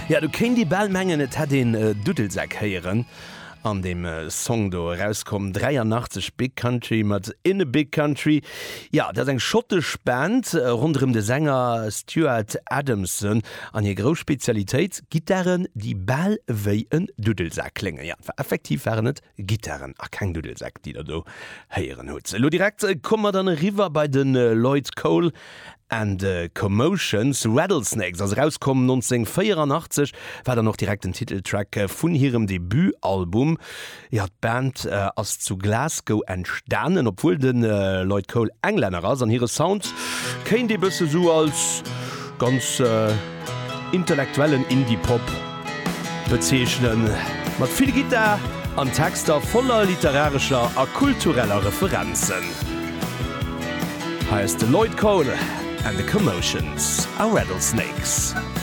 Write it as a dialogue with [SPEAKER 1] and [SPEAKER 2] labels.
[SPEAKER 1] Ja, du kenn die Ballmengen, et hat den Dudelsack heieren. An dem Song do rauskom 83 Big Country mat In a Big Country. Ja, dat eng schottisch Band rundum de Sänger Stuart Adamson an je Großspezialitéit Gitarren die Ball wéi en Dudelsack klingen. Ja, effektiv wären net Gitarren a kein Dudelsack, die da do heieren hut. Lo direkt kommmer dann River bei den Lloyd Cole and Commotions Rattlesnakes, also rauskommen 1984, war dann noch direkt den Titeltrack von ihrem Debütalbum. Ja, die Band als zu Glasgow entstanden, obwohl den Lloyd Cole Engländer ist, an ihre Sounds kennen die bisschen so als ganz intellektuellen Indie-Pop bezeichnen. Mit viel Gitarre an Texter voller literarischer und kultureller Referenzen. Heißt Lloyd Cole and the Commotions are Rattlesnakes.